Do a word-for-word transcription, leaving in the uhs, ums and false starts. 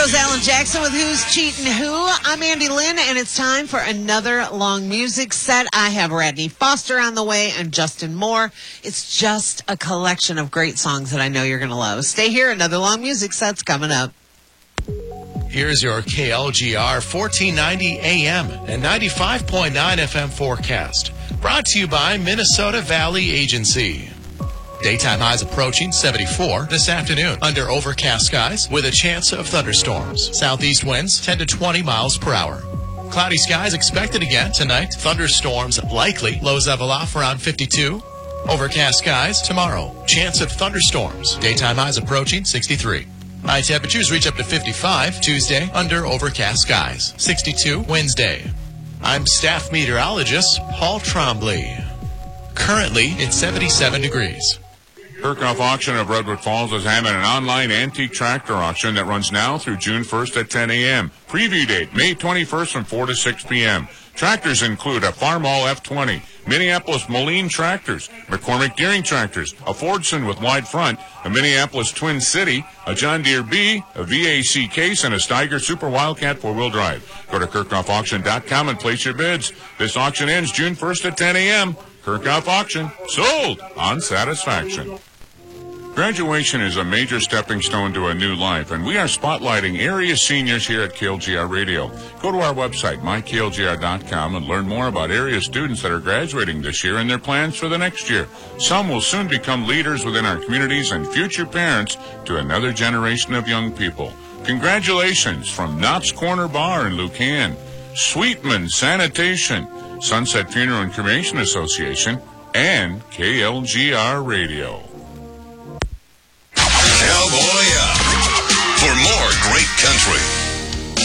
goes Alan Jackson with Who's Cheatin' Who. I'm Andy Lynn, and it's time for another long music set. I have Radney Foster on the way and Justin Moore. It's just a collection of great songs that I know you're going to love. Stay here. Another long music set's coming up. Here's your K L G R fourteen ninety A M and ninety-five point nine F M forecast. Brought to you by Minnesota Valley Agency. Daytime highs approaching seventy-four this afternoon under overcast skies with a chance of thunderstorms. Southeast winds ten to twenty miles per hour. Cloudy skies expected again tonight. Thunderstorms likely. Lows level off around fifty-two. Overcast skies tomorrow. Chance of thunderstorms. Daytime highs approaching sixty-three. High temperatures reach up to fifty-five Tuesday under overcast skies. sixty-two Wednesday. I'm staff meteorologist Paul Trombley. Currently, it's seventy-seven degrees. Kirkhoff Auction of Redwood Falls is having an online antique tractor auction that runs now through June first at ten A M Preview date, May twenty-first from four to six P M Tractors include a Farmall F twenty, Minneapolis Moline tractors, McCormick Deering tractors, a Fordson with wide front, a Minneapolis Twin City, a John Deere B, a V A C case, and a Steiger Super Wildcat four-wheel drive. Go to Kirkhoff Auction dot com and place your bids. This auction ends June first at ten A M Kirkhoff Auction. Sold on satisfaction. Graduation is a major stepping stone to a new life, and we are spotlighting area seniors here at K L G R Radio. Go to our website, my K L G R dot com, and learn more about area students that are graduating this year and their plans for the next year. Some will soon become leaders within our communities and future parents to another generation of young people. Congratulations from Knott's Corner Bar in Lucan, Sweetman Sanitation, Sunset Funeral and Cremation Association, and K L G R Radio.